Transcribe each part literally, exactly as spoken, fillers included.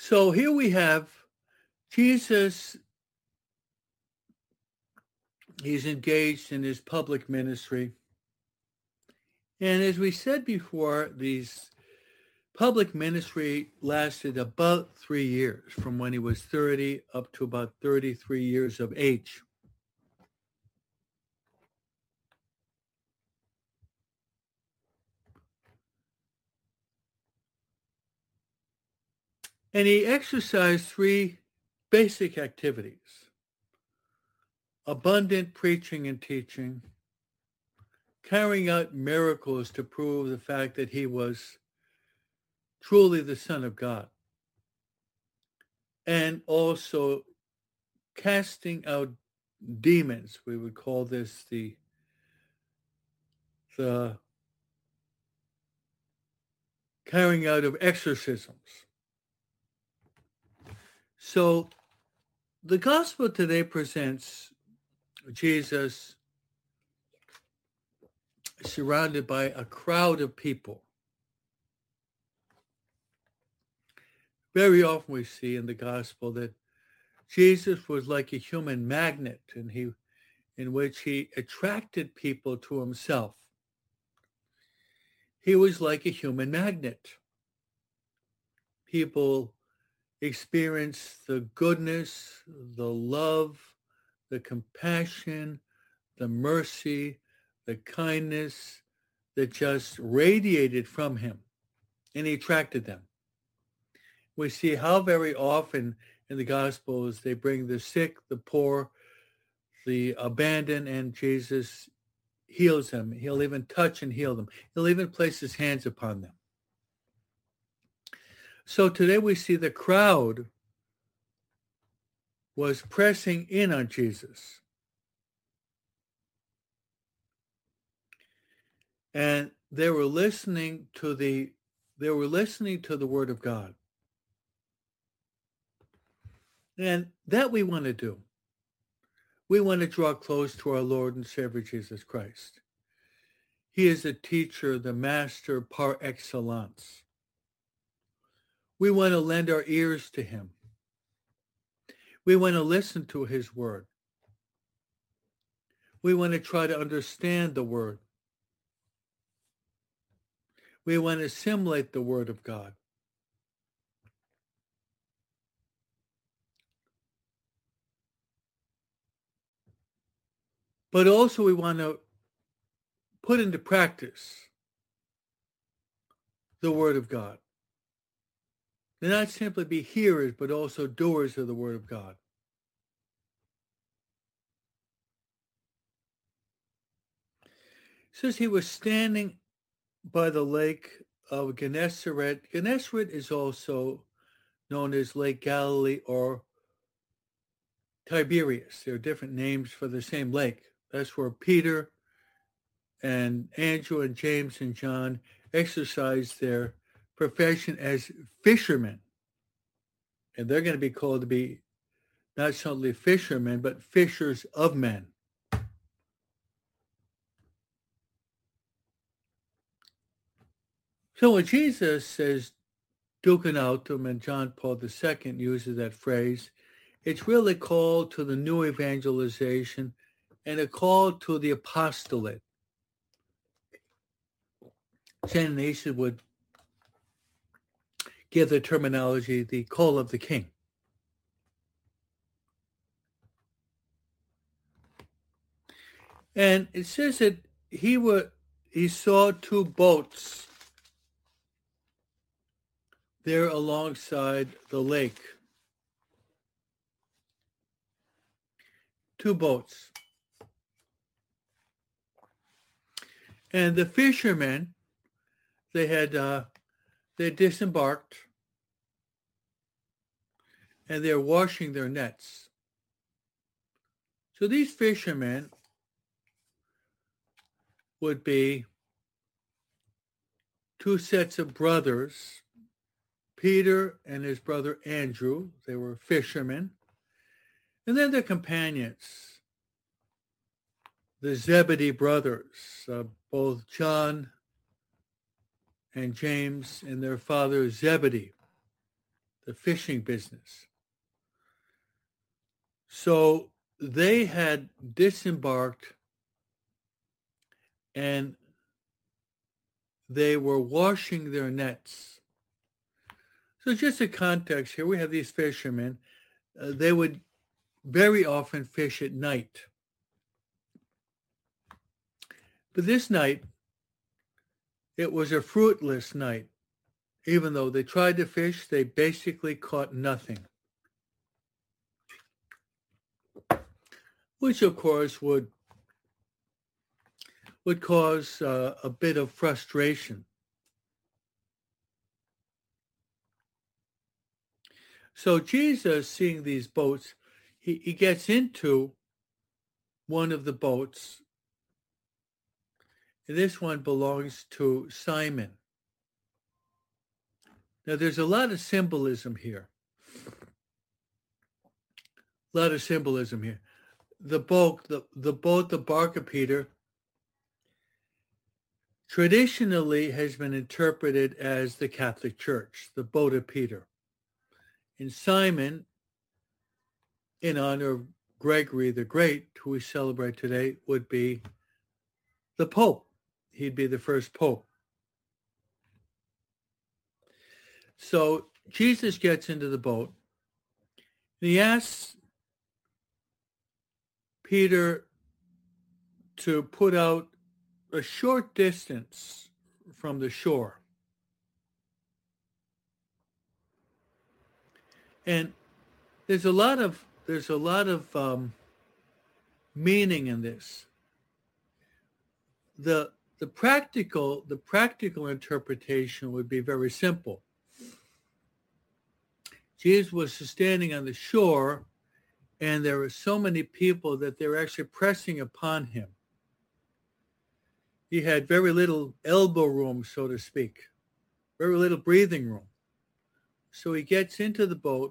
So here we have Jesus. He's engaged in his public ministry. And as we said before, these public ministry lasted about three years, from when he was thirty up to about thirty-three years of age. And he exercised three basic activities: abundant preaching and teaching, carrying out miracles to prove the fact that he was truly the Son of God, and also casting out demons. We would call this the the carrying out of exorcisms. So the gospel today presents Jesus surrounded by a crowd of people. Very often we see in the gospel that Jesus was like a human magnet, and he, in which he attracted people to himself. He was like a human magnet. People experience the goodness, the love, the compassion, the mercy, the kindness that just radiated from him, and he attracted them. We see how very often in the Gospels they bring the sick, the poor, the abandoned, and Jesus heals them. He'll even touch and heal them. He'll even place his hands upon them. So today we see the crowd was pressing in on Jesus. And they were listening to the they were listening to the word of God. And that we want to do. We want to draw close to our Lord and Savior Jesus Christ. He is the teacher, the master par excellence. We want to lend our ears to him. We want to listen to his word. We want to try to understand the word. We want to assimilate the word of God. But also we want to put into practice the word of God. And not simply be hearers, but also doers of the word of God. It says he was standing by the lake of Gennesaret. Gennesaret is also known as Lake Galilee or Tiberias. There are different names for the same lake. That's where Peter and Andrew and James and John exercised their profession as fishermen. And they're going to be called to be not solely fishermen, but fishers of men. So when Jesus says duken autem, and John Paul the Second uses that phrase, it's really a call to the new evangelization and a call to the apostolate. Saint Ignatius would give the terminology the call of the king. And it says that he were, he saw two boats there alongside the lake. Two boats. And the fishermen, they had uh, they disembarked, and they're washing their nets. So these fishermen would be two sets of brothers, Peter and his brother Andrew. They were fishermen. And then their companions, the Zebedee brothers, uh, both John and James and their father Zebedee. the fishing business. So they had disembarked and they were washing their nets. So just a context here, we have these fishermen. Uh, they would very often fish at night. But this night, it was a fruitless night. Even though they tried to fish, they basically caught nothing. Which, of course, would, would cause uh, a bit of frustration. So Jesus, seeing these boats, he, he gets into one of the boats. And this one belongs to Simon. Now, there's a lot of symbolism here. A lot of symbolism here. The boat, the, the boat, the bark of Peter, traditionally has been interpreted as the Catholic Church, the boat of Peter. And Simon, in honor of Gregory the Great, who we celebrate today, would be the Pope. He'd be the first Pope. So Jesus gets into the boat, and he asks Peter to put out a short distance from the shore. And there's a lot of there's a lot of um, meaning in this. The the practical the practical interpretation would be very simple. Jesus was standing on the shore, and there were so many people that they were actually pressing upon him. He had very little elbow room, so to speak, very little breathing room. So he gets into the boat,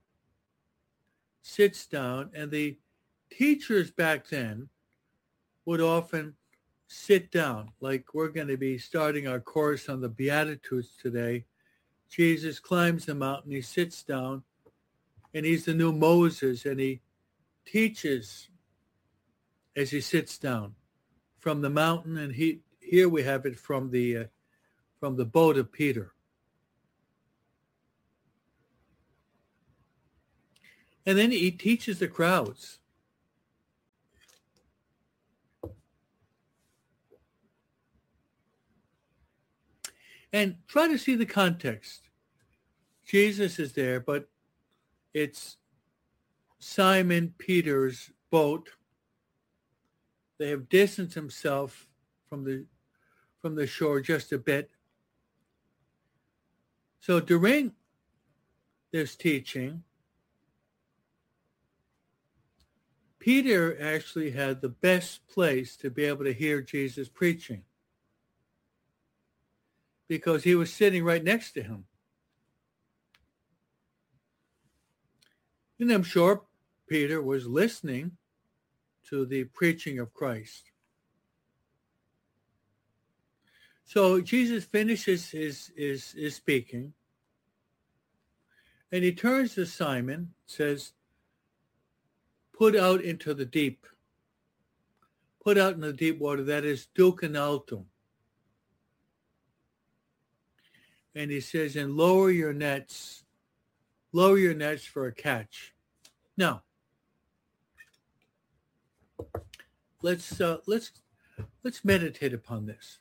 sits down, and the teachers back then would often sit down, like we're going to be starting our course on the Beatitudes today. Jesus climbs the mountain, he sits down, and he's the new Moses, and he teaches as he sits down from the mountain, and he here we have it from the uh, from the boat of Peter. And then he teaches the crowds. And try to see the context. Jesus is there, but it's Simon Peter's boat. They have distanced himself from the from the shore just a bit. So during this teaching, Peter actually had the best place to be able to hear Jesus preaching, because he was sitting right next to him. And I'm sure Peter was listening to the preaching of Christ. So Jesus finishes his, his, his speaking, and he turns to Simon, says, put out into the deep. Put out in the deep water, that is duc in altum. And he says, and lower your nets, lower your nets for a catch. Now, let's uh, let's let's meditate upon this.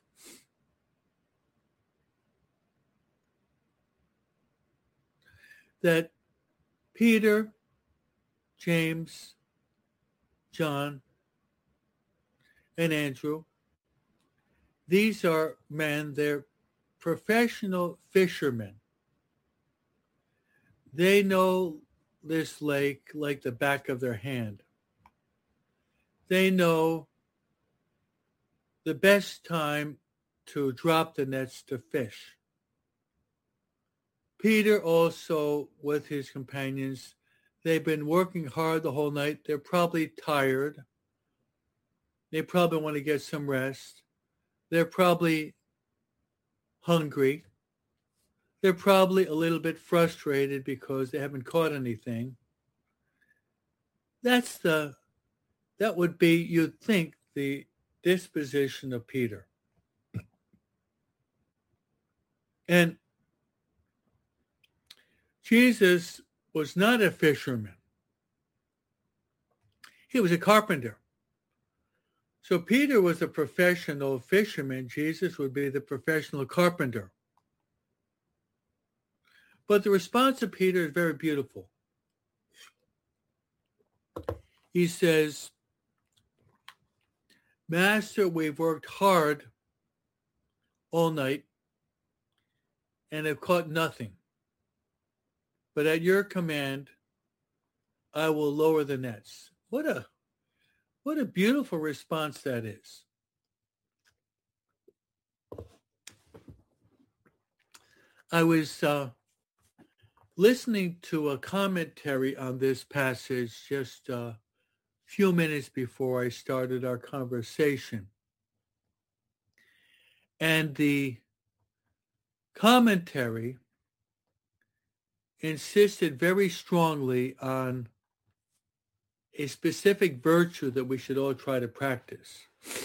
That Peter, James, John, and Andrew, these are men, they're professional fishermen. They know this lake like the back of their hand. They know the best time to drop the nets to fish. Peter also, with his companions, they've been working hard the whole night. They're probably tired. They probably want to get some rest. They're probably hungry. They're probably a little bit frustrated because they haven't caught anything. That's the, that would be, you'd think, the disposition of Peter. And Jesus was not a fisherman. He was a carpenter. So Peter was a professional fisherman. Jesus would be the professional carpenter. But the response of Peter is very beautiful. He says, Master, we've worked hard all night and have caught nothing. But at your command, I will lower the nets. What a, what a beautiful response that is. I was uh, listening to a commentary on this passage just a few minutes before I started our conversation. And the commentary insisted very strongly on a specific virtue that we should all try to practice.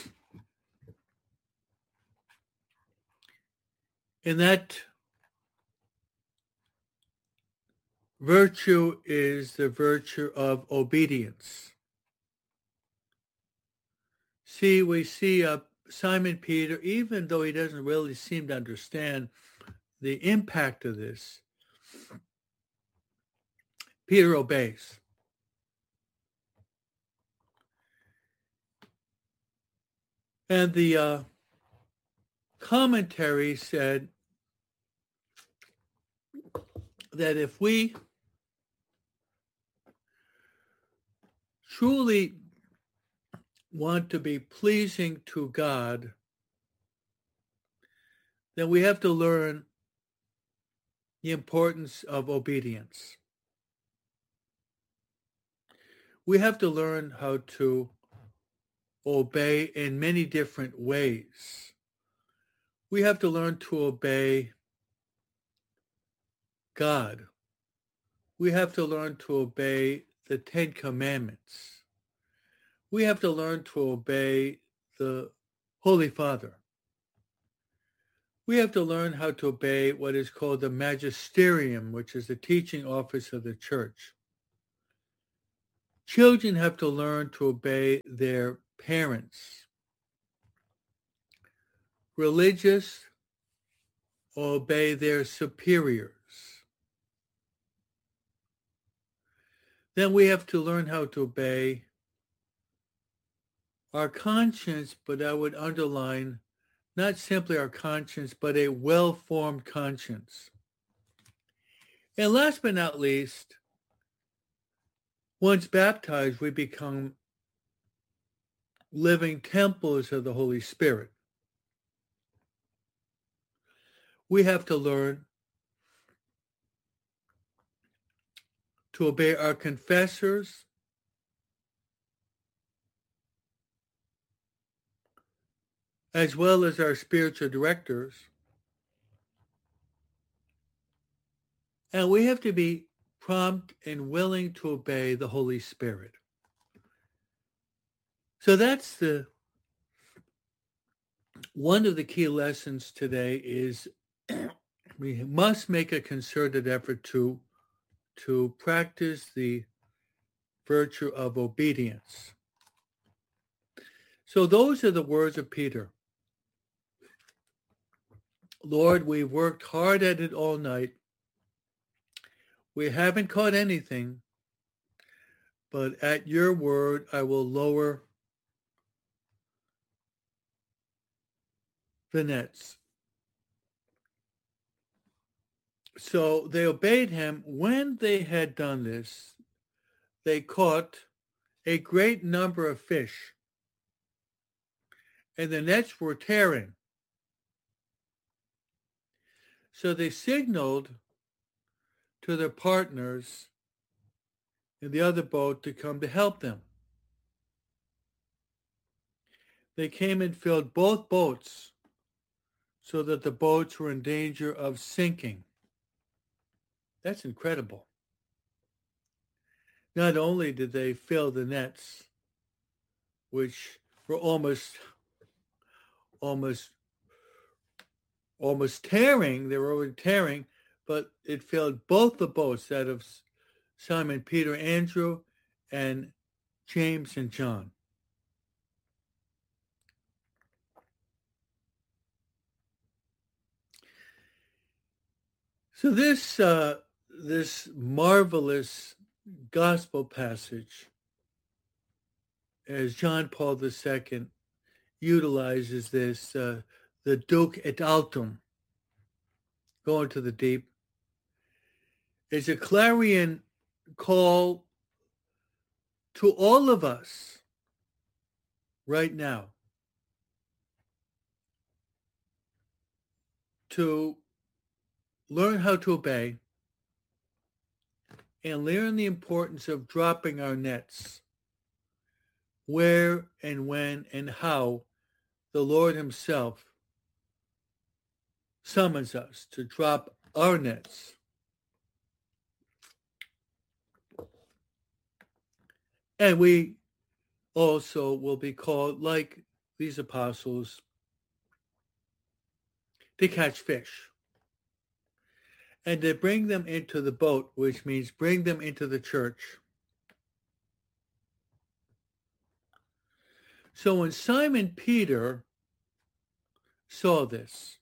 And that virtue is the virtue of obedience. See, we see uh, Simon Peter, even though he doesn't really seem to understand the impact of this, Peter obeys. And the uh, commentary said that if we truly want to be pleasing to God, then we have to learn the importance of obedience. We have to learn how to obey in many different ways. We have to learn to obey God. We have to learn to obey the Ten Commandments. We have to learn to obey the Holy Father. We have to learn how to obey what is called the magisterium, which is the teaching office of the church. Children have to learn to obey their parents. Religious obey their superiors. Then we have to learn how to obey our conscience, but I would underline not simply our conscience, but a well-formed conscience. And last but not least, once baptized, we become living temples of the Holy Spirit. We have to learn to obey our confessors, as well as our spiritual directors. And we have to be prompt and willing to obey the Holy Spirit. So that's the one of the key lessons today is we must make a concerted effort to, to practice the virtue of obedience. So those are the words of Peter. Lord, we've worked hard at it all night. We haven't caught anything, but at your word, I will lower the nets. So they obeyed him. When they had done this, they caught a great number of fish, and the nets were tearing. So they signaled to their partners in the other boat to come to help them. They came and filled both boats so that the boats were in danger of sinking. That's incredible. Not only did they fill the nets, which were almost, almost, almost tearing, they were already tearing, but it filled both the boats, that of Simon, Peter, Andrew, and James and John. So this uh, this marvelous gospel passage, as John Paul the Second utilizes this, uh, the Duc et Altum, going to the deep, is a clarion call to all of us right now to learn how to obey and learn the importance of dropping our nets where and when and how the Lord himself summons us to drop our nets. And we also will be called, like these apostles, to catch fish and to bring them into the boat, which means bring them into the church. So when Simon Peter saw this,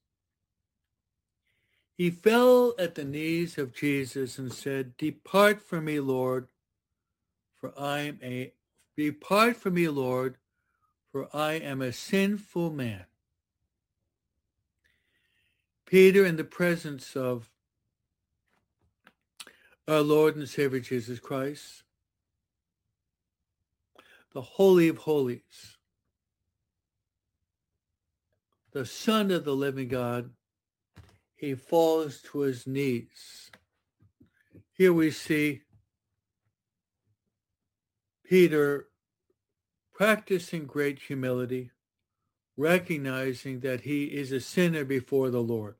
he fell at the knees of Jesus and said, "Depart from me, Lord, for I am a depart from me, Lord, for I am a sinful man." Peter, in the presence of our Lord and Savior Jesus Christ, the Holy of Holies, the Son of the living God, he falls to his knees. Here we see Peter practicing great humility, recognizing that he is a sinner before the Lord.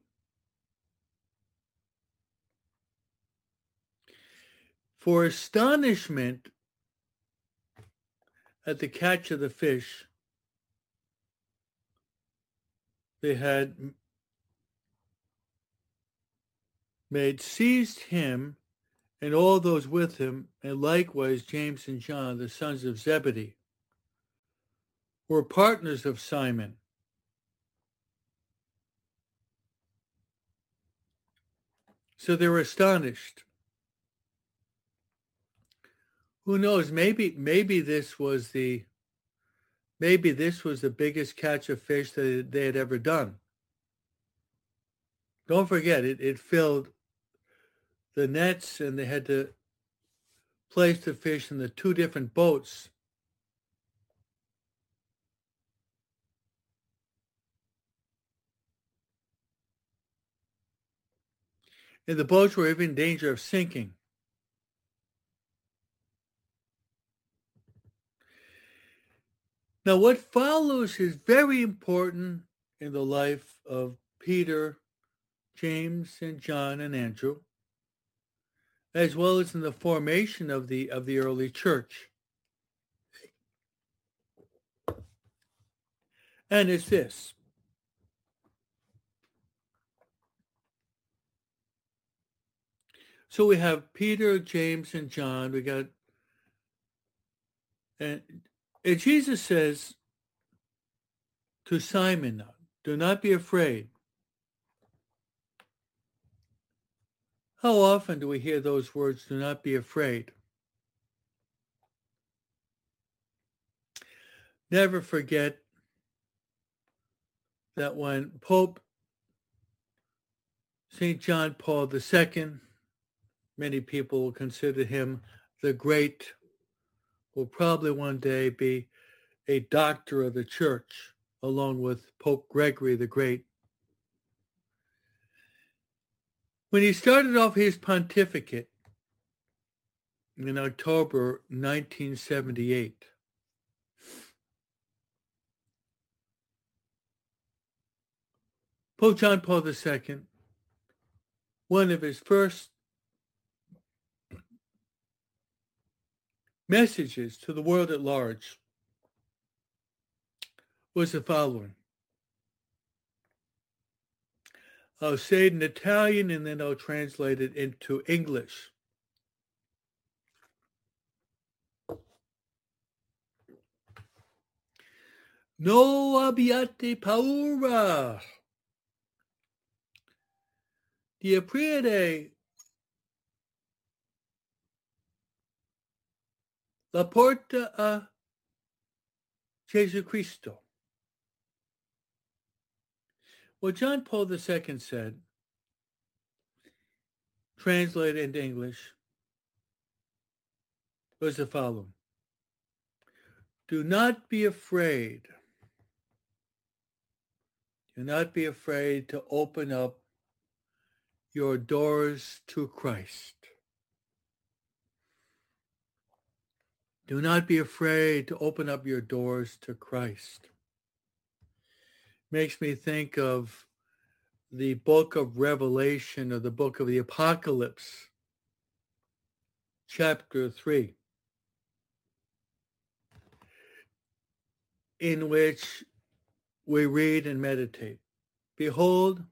For astonishment at the catch of the fish, they had made seized him and all those with him, and likewise James and John, the sons of Zebedee, were partners of Simon. So they were astonished. Who knows? Maybe, maybe this was the, maybe this was the biggest catch of fish that they had ever done. Don't forget, it, it filled the nets, and they had to place the fish in the two different boats. And the boats were even in danger of sinking. Now, what follows is very important in the life of Peter, James, and John, and Andrew, as well as in the formation of the of the early church. And it's this. So we have Peter, James, and John. We got, and, and Jesus says to Simon, "Do not be afraid." How often do we hear those words, "Do not be afraid"? Never forget that when Pope Saint John Paul the Second, many people will consider him the great, will probably one day be a doctor of the church, along with Pope Gregory the Great. When he started off his pontificate in October nineteen seventy-eight, Pope John Paul the Second, one of his first messages to the world at large was the following. I'll say it in Italian and then I'll translate it into English. No abbiate paura di aprire la porta a Gesù Cristo. What John Paul the Second said, translated into English, was the following. Do not be afraid. Do not be afraid to open up your doors to Christ. Do not be afraid to open up your doors to Christ. Makes me think of the book of Revelation or the book of the Apocalypse, chapter three, in which we read and meditate. Behold,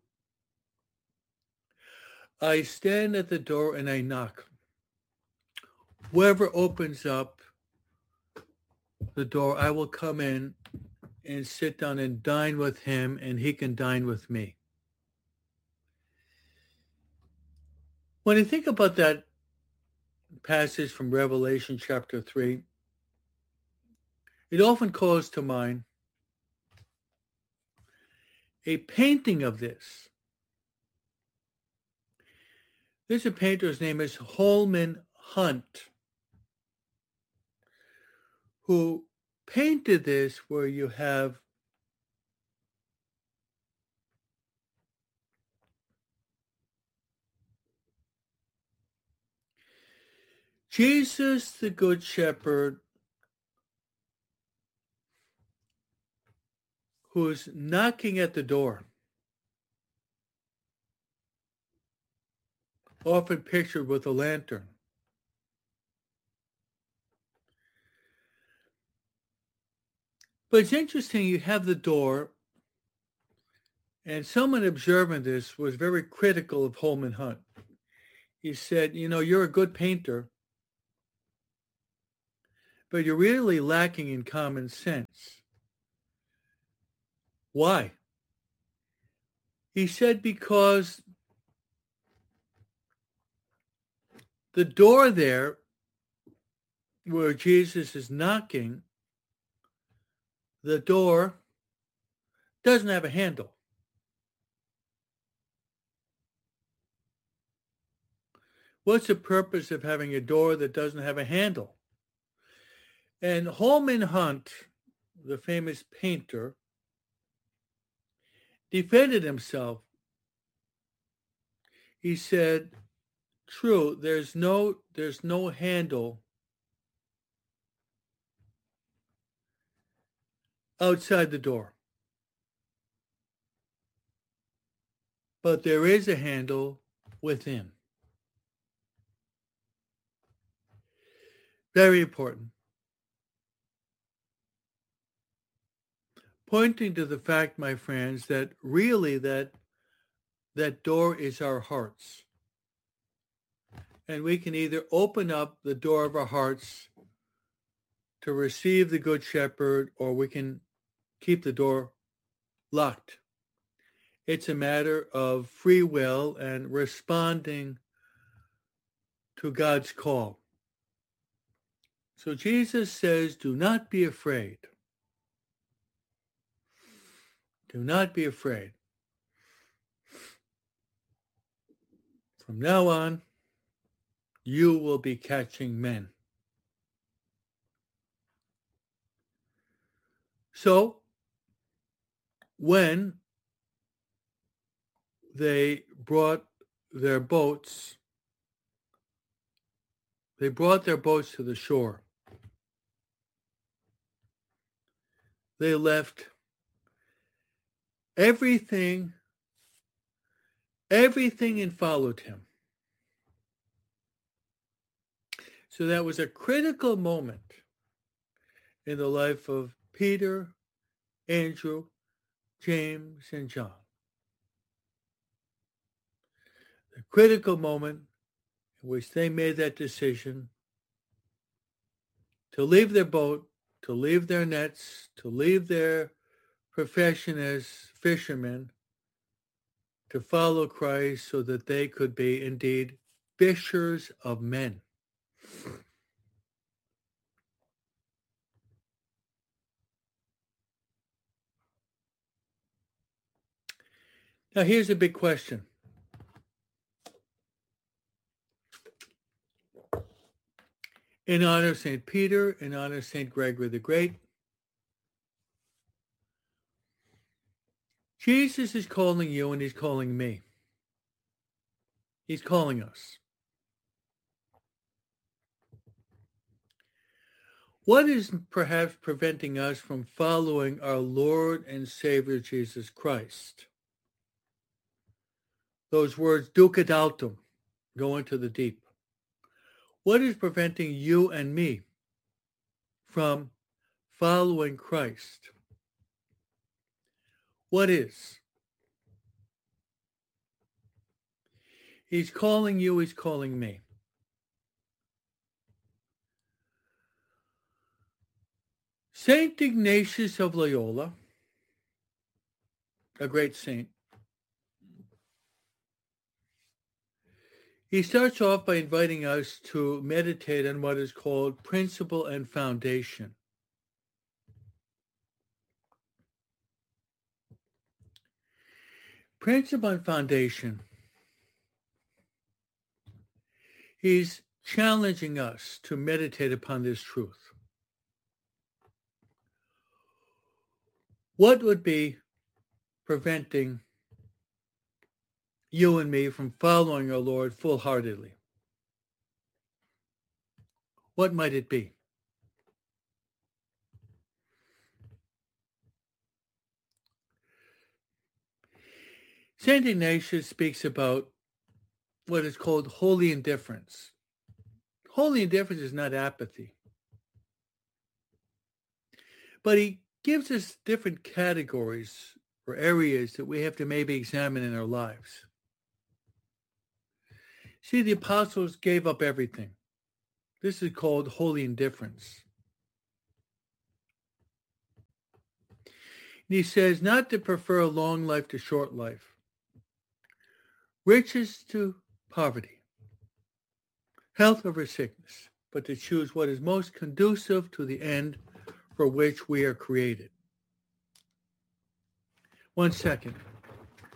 I stand at the door and I knock. Whoever opens up the door, I will come in and sit down and dine with him, and he can dine with me. When I think about that passage from Revelation chapter three, it often calls to mind a painting of this. There's a painter, his name is Holman Hunt, who painted this where you have Jesus the Good Shepherd who's knocking at the door, often pictured with a lantern. But it's interesting, you have the door, and someone observing this was very critical of Holman Hunt. He said, you know, you're a good painter, but you're really lacking in common sense. Why? He said, because the door there where Jesus is knocking, the door doesn't have a handle. What's the purpose of having a door that doesn't have a handle? And Holman Hunt, the famous painter, defended himself. He said, true, there's no, there's no handle outside the door. But there is a handle within. Very important. Pointing to the fact, my friends, that really that that door is our hearts. And we can either open up the door of our hearts to receive the Good Shepherd, or we can keep the door locked. It's a matter of free will and responding to God's call. So Jesus says, do not be afraid. Do not be afraid. From now on, you will be catching men. So, when they brought their boats, they brought their boats to the shore. They left everything, everything and followed him. So that was a critical moment in the life of Peter, Andrew, James, and John. A critical moment in which they made that decision to leave their boat, to leave their nets, to leave their profession as fishermen, to follow Christ so that they could be indeed fishers of men. Now here's a big question. In honor of Saint Peter, in honor of Saint Gregory the Great, Jesus is calling you and he's calling me. He's calling us. What is perhaps preventing us from following our Lord and Savior Jesus Christ? Those words, duc et altum, go into the deep. What is preventing you and me from following Christ? What is? He's calling you, he's calling me. Saint Ignatius of Loyola, a great saint, he starts off by inviting us to meditate on what is called principle and foundation. Principle and foundation. He's challenging us to meditate upon this truth. What would be preventing you and me from following our Lord full-heartedly? What might it be? Saint Ignatius speaks about what is called holy indifference. Holy indifference is not apathy. But he gives us different categories or areas that we have to maybe examine in our lives. See, the apostles gave up everything. This is called holy indifference. And he says not to prefer a long life to short life, riches to poverty, health over sickness, but to choose what is most conducive to the end for which we are created. One second.